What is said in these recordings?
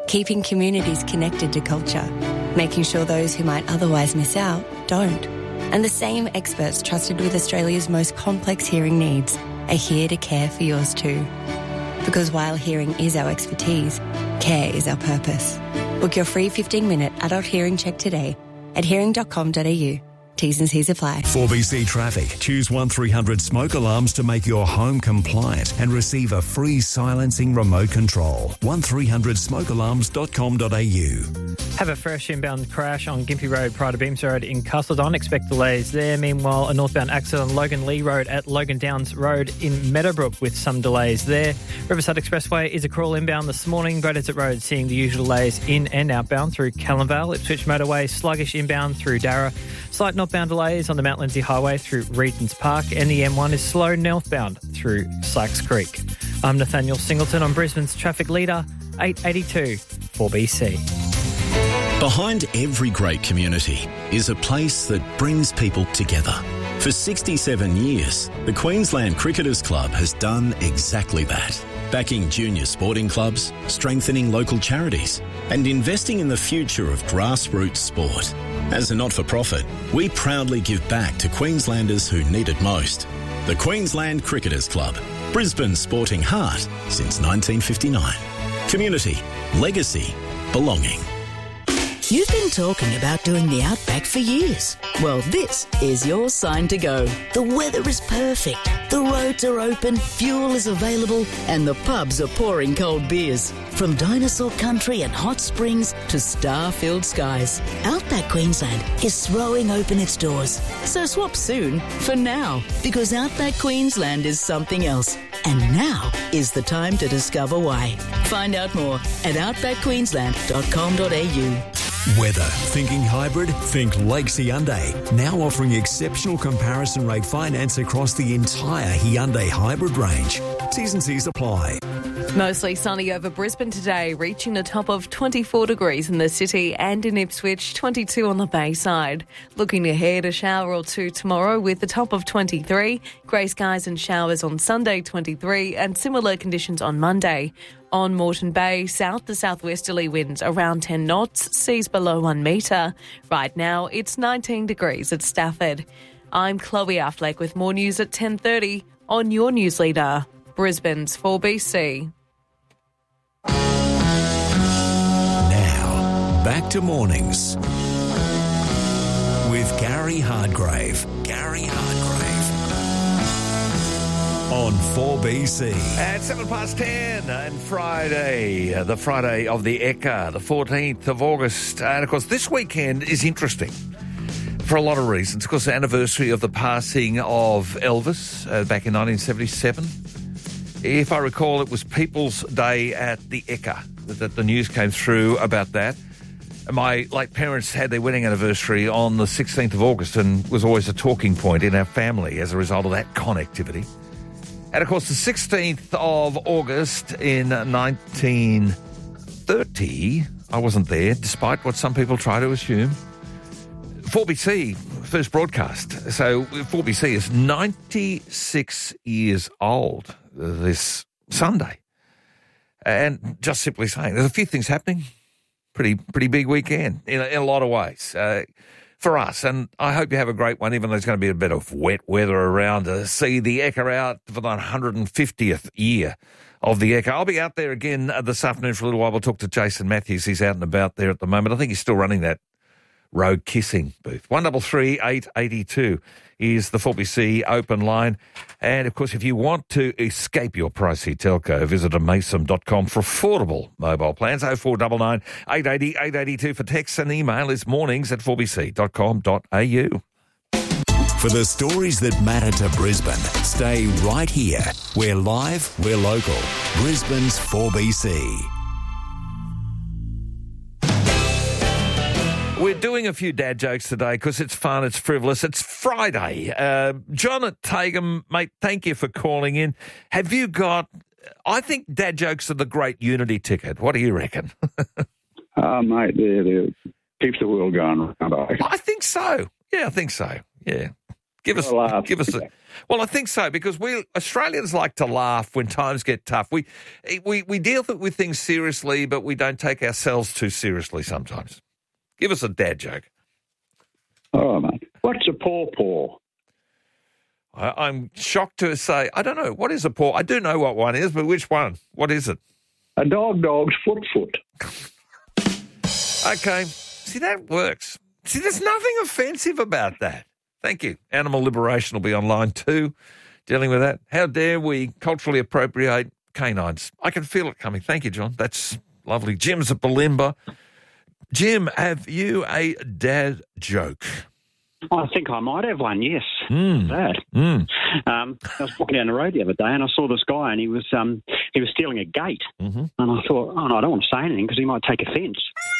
keeping communities connected to culture, making sure those who might otherwise miss out don't. And the same experts trusted with Australia's most complex hearing needs are here to care for yours too. Because while hearing is our expertise, care is our purpose. Book your free 15-minute adult hearing check today at hearing.com.au. T's and C's apply. 4BC Traffic. Choose 1300 smoke alarms to make your home compliant and receive a free silencing remote control. 1300smokealarms.com.au. Have a fresh inbound crash on Gympie Road prior to Beams Road in Castledon. Expect delays there. Meanwhile, a northbound accident on Logan Lee Road at Logan Downs Road in Meadowbrook with some delays there. Riverside Expressway is a crawl inbound this morning. Great Desert Road seeing the usual delays in and outbound through Callanvale. Ipswich Motorway sluggish inbound through Darra. Slight northbound delays on the Mount Lindesay Highway through Regent's Park, and the M1 is slow northbound through Sykes Creek. I'm Nathaniel Singleton on Brisbane's traffic leader, 882 4BC. Behind every great community is a place that brings people together. For 67 years, the Queensland Cricketers Club has done exactly that. Backing junior sporting clubs, strengthening local charities, and investing in the future of grassroots sport. As a not-for-profit, we proudly give back to Queenslanders who need it most. The Queensland Cricketers Club, Brisbane's sporting heart since 1959. Community, legacy, belonging. You've been talking about doing the Outback for years. Well, this is your sign to go. The weather is perfect, the roads are open, fuel is available, and the pubs are pouring cold beers. From dinosaur country and hot springs to star-filled skies, Outback Queensland is throwing open its doors. So swap soon for now, because Outback Queensland is something else. And now is the time to discover why. Find out more at outbackqueensland.com.au. Weather. Thinking hybrid? Think Lakes Hyundai. Now offering exceptional comparison rate finance across the entire Hyundai hybrid range. T's and C's apply. Mostly sunny over Brisbane today, reaching a top of 24 degrees in the city and in Ipswich, 22 on the Bayside. Looking ahead, a shower or two tomorrow with a top of 23, grey skies and showers on Sunday, 23, and similar conditions on Monday. On Moreton Bay, south to southwesterly winds around 10 knots, seas below 1 metre. Right now, it's 19 degrees at Stafford. I'm Chloe Affleck with more news at 10:30 on your news leader, Brisbane's 4BC. Now, back to mornings with Gary Hardgrave. On 4BC. At 10:07 and Friday, the Friday of the Ekka, the 14th of August. And, of course, this weekend is interesting for a lot of reasons. Of course, the anniversary of the passing of Elvis back in 1977. If I recall, it was People's Day at the Ekka that the news came through about that. My late parents had their wedding anniversary on the 16th of August and was always a talking point in our family as a result of that connectivity. And, of course, the 16th of August in 1930, I wasn't there, despite what some people try to assume. 4BC, first broadcast. So 4BC is 96 years old this Sunday. And just simply saying, there's a few things happening. Pretty big weekend in a lot of ways. For us, and I hope you have a great one, even though there's going to be a bit of wet weather around to see the Ekka out for the 150th year of the Ekka. I'll be out there again this afternoon for a little while. We'll talk to Jason Matthews. He's out and about there at the moment. I think he's still running that road kissing booth. 133 882 is the 4BC open line. And, of course, if you want to escape your pricey telco, visit amason.com for affordable mobile plans. 0499 880 882 for texts, and email is mornings@4bc.com.au. For the stories that matter to Brisbane, stay right here. We're live, we're local. Brisbane's 4BC. We're doing a few dad jokes today because it's fun, it's frivolous, it's Friday. John at Tagum, mate, thank you for calling in. Have you got, I think dad jokes are the great unity ticket. What do you reckon? Mate, they're keeps the world going round. I think so. Yeah, I think so. Yeah. Give us a. Well, I think so, because we Australians like to laugh when times get tough. We deal with things seriously, but we don't take ourselves too seriously sometimes. Give us a dad joke. All right, mate. What's a pawpaw? I'm shocked to say, I don't know. What is a paw? I do know what one is, but which one? What is it? A dog's foot. Okay. See, that works. See, there's nothing offensive about that. Thank you. Animal Liberation will be online too, dealing with that. How dare we culturally appropriate canines? I can feel it coming. Thank you, John. That's lovely. Jim's at Bulimba. Jim, have you a dad joke? I think I might have one, yes. Mm. I was walking down the road the other day and I saw this guy and he was stealing a gate. Mm-hmm. And I thought, oh, no, I don't want to say anything because he might take offence.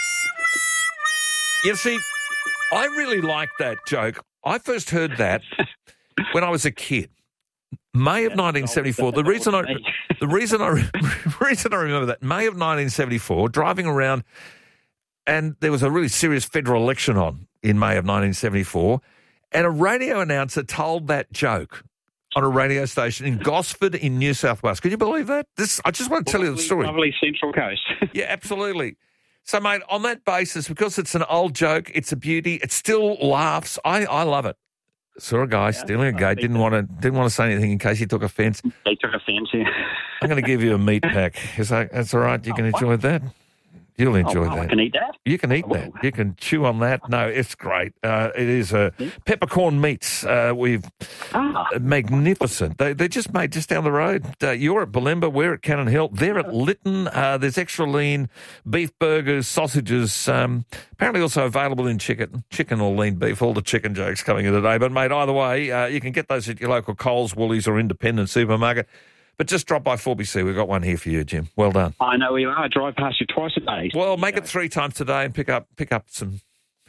You see, I really like that joke. I first heard that when I was a kid. May of 1974. The reason I remember that, May of 1974, driving around, and there was a really serious federal election on in May of 1974, and a radio announcer told that joke on a radio station in Gosford in New South Wales. Can you believe that? I just want to tell you the story. Lovely Central Coast. Yeah, absolutely. So, mate, on that basis, because it's an old joke, it's a beauty, it still laughs. I love it. Saw a guy stealing a gate, didn't want to say anything in case he took offence. He took offence, yeah. I'm going to give you a meat pack. That's all right? You can enjoy that? You'll enjoy that. I can eat that? You can eat that. You can chew on that. No, it's great. It is peppercorn meats. Magnificent. They're just made just down the road. You're at Bulimba. We're at Cannon Hill. They're at Lytton. There's extra lean beef burgers, sausages. Apparently also available in chicken or lean beef. All the chicken jokes coming in today. But, mate, either way, you can get those at your local Coles, Woolies or independent supermarket. But just drop by 4BC. We've got one here for you, Jim. Well done. I know where you are. I drive past you twice a day. Well, make it 3 times today and pick up some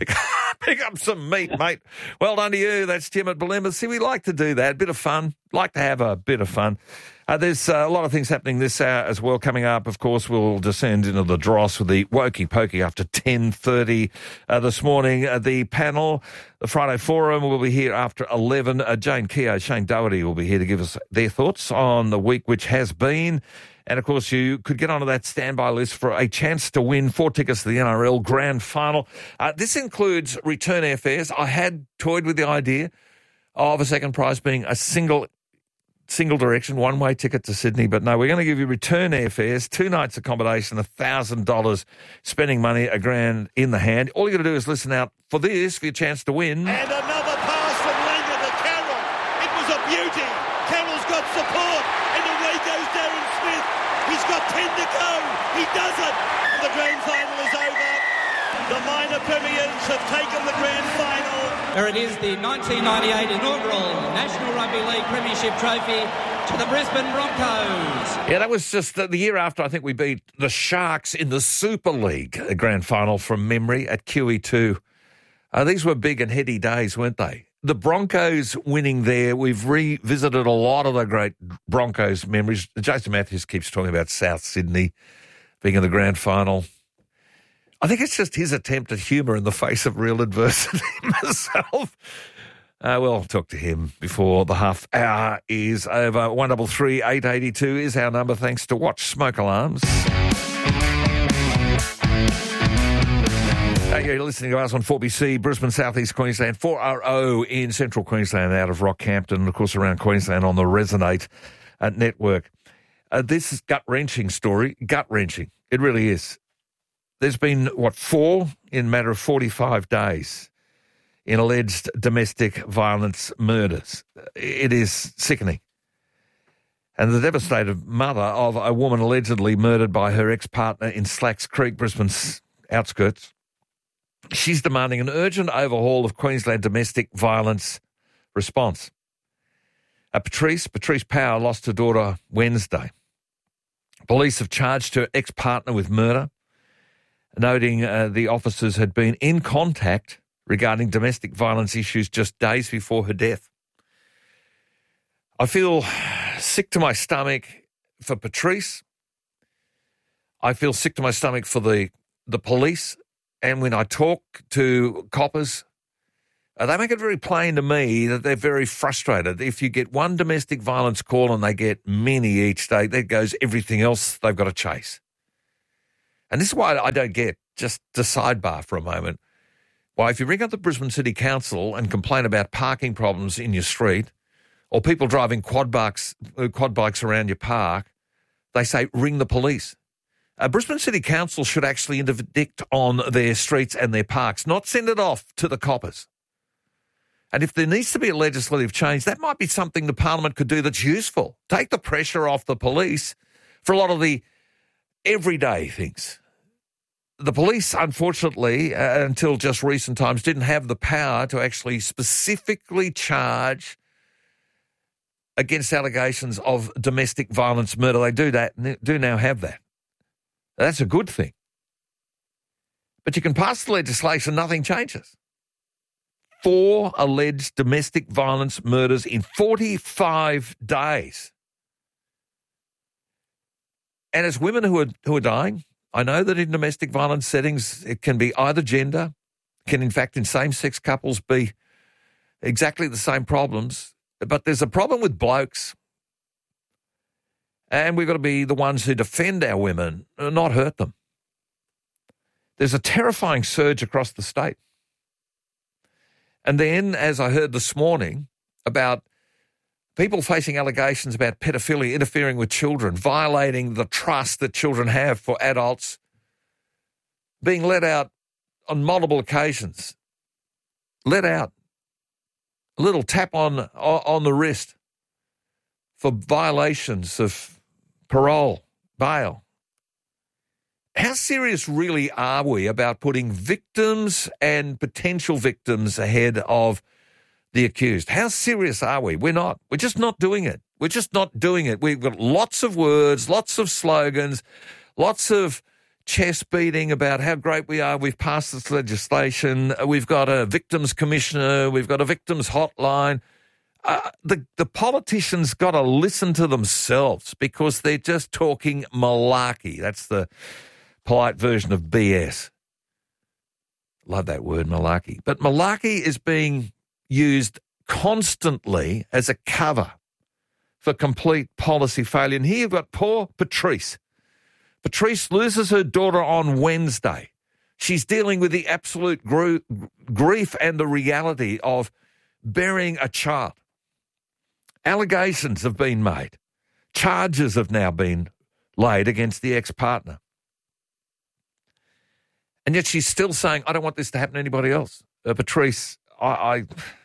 meat, mate. Well done to you. That's Jim at Bulimba. See, we like to do that. A bit of fun. Like to have a bit of fun. There's a lot of things happening this hour as well. Coming up, of course, we'll descend into the dross with the Wokey Pokey after 10:30 this morning. The panel, the Friday Forum, will be here after 11. Jane Keogh, Shane Doherty will be here to give us their thoughts on the week which has been. And, of course, you could get onto that standby list for a chance to win 4 tickets to the NRL Grand Final. This includes return airfares. I had toyed with the idea of a second prize being a single direction, one-way ticket to Sydney. But no, we're going to give you return airfares, 2 nights accommodation, $1,000 spending money, $1,000 in the hand. All you got to do is listen out for this for your chance to win. And another pass from Langer to Carroll. It was a beauty. Carroll's got support, and away goes Darren Smith. He's got 10 to go. He does it. The grand final is over. The minor premiers have taken the grand final. There it is, the 1998 inaugural National Rugby League Premiership Trophy to the Brisbane Broncos. Yeah, that was just the year after I think we beat the Sharks in the Super League Grand Final from memory at QE2. These were big and heady days, weren't they? The Broncos winning there, we've revisited a lot of the great Broncos memories. Jason Matthews keeps talking about South Sydney being in the Grand Final. I think it's just his attempt at humour in the face of real adversity myself. We'll talk to him before the half hour is over. 133 882 is our number, thanks to Watch Smoke Alarms. You're listening to us on 4BC, Brisbane, South East Queensland, 4RO in Central Queensland, out of Rockhampton, and of course around Queensland on the Resonate network. This is gut-wrenching story, gut-wrenching. It really is. There's been, 4 in a matter of 45 days in alleged domestic violence murders. It is sickening. And the devastated mother of a woman allegedly murdered by her ex-partner in Slacks Creek, Brisbane's outskirts, she's demanding an urgent overhaul of Queensland domestic violence response. Patrice Power lost her daughter Wednesday. Police have charged her ex-partner with murder, noting the officers had been in contact regarding domestic violence issues just days before her death. I feel sick to my stomach for Patrice. I feel sick to my stomach for the police. And when I talk to coppers, They make it very plain to me that they're very frustrated. If you get one domestic violence call and they get many each day, there goes everything else they've got to chase. And this is why I don't get, just to sidebar for a moment, why if you ring up the Brisbane City Council and complain about parking problems in your street or people driving quad bikes around your park, they say ring the police. Brisbane City Council should actually interdict on their streets and their parks, not send it off to the coppers. And if there needs to be a legislative change, that might be something the Parliament could do that's useful. Take the pressure off the police for a lot of the everyday things. The police, unfortunately, until just recent times, didn't have the power to actually specifically charge against allegations of domestic violence murder. They do now have that. That's a good thing. But you can pass the legislation, nothing changes. 4 alleged domestic violence murders in 45 days. And as women who are dying, I know that in domestic violence settings, it can be either gender, can in fact in same-sex couples be exactly the same problems, but there's a problem with blokes. And we've got to be the ones who defend our women, not hurt them. There's a terrifying surge across the state. And then, as I heard this morning, about people facing allegations about pedophilia, interfering with children, violating the trust that children have for adults, being let out on multiple occasions. Let out. A little tap on the wrist for violations of parole, bail. How serious really are we about putting victims and potential victims ahead of the accused? How serious are we? We're not. We're just not doing it. We're just not doing it. We've got lots of words, lots of slogans, lots of chest beating about how great we are. We've passed this legislation. We've got a victims commissioner. We've got a victims hotline. The politicians got to listen to themselves because they're just talking malarkey. That's the polite version of BS. Love that word, malarkey. But malarkey is being used constantly as a cover for complete policy failure. And here you've got poor Patrice. Patrice loses her daughter on Wednesday. She's dealing with the absolute grief and the reality of burying a child. Allegations have been made. Charges have now been laid against the ex-partner. And yet she's still saying, I don't want this to happen to anybody else. Patrice, I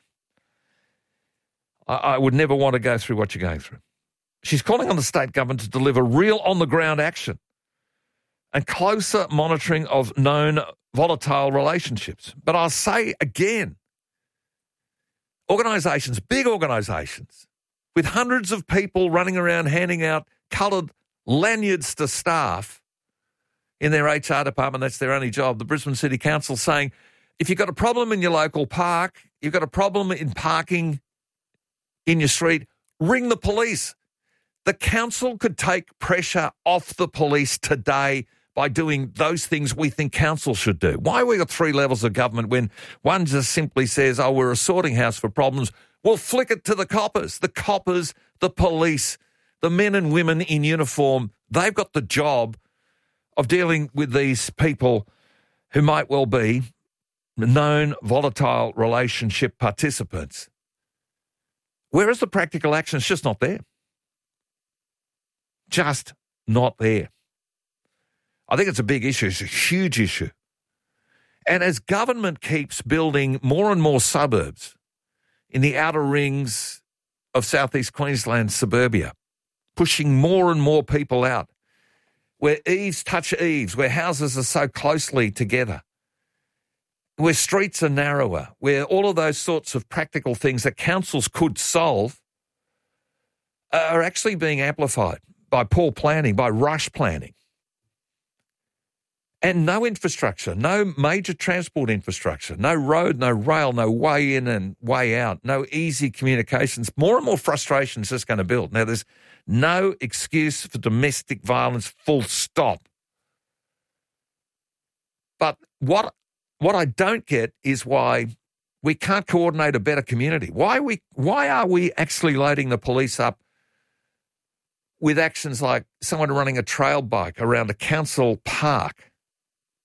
would never want to go through what you're going through. She's calling on the state government to deliver real on-the-ground action and closer monitoring of known volatile relationships. But I'll say again, organisations, big organisations, with hundreds of people running around handing out coloured lanyards to staff in their HR department, that's their only job, the Brisbane City Council saying, if you've got a problem in your local park, you've got a problem in parking in your street, ring the police. The council could take pressure off the police today by doing those things we think council should do. Why have we got 3 levels of government when one just simply says, oh, we're a sorting house for problems? Well, flick it to the coppers, the police, the men and women in uniform. They've got the job of dealing with these people who might well be known volatile relationship participants. Where is the practical action? It's just not there. Just not there. I think it's a big issue. It's a huge issue. And as government keeps building more and more suburbs in the outer rings of southeast Queensland suburbia, pushing more and more people out, where eaves touch eaves, where houses are so closely together, where streets are narrower, where all of those sorts of practical things that councils could solve are actually being amplified by poor planning, by rush planning. And no infrastructure, no major transport infrastructure, no road, no rail, no way in and way out, no easy communications. More and more frustration is just going to build. Now, there's no excuse for domestic violence, full stop. But what I don't get is why we can't coordinate a better community. Why are we actually loading the police up with actions like someone running a trail bike around a council park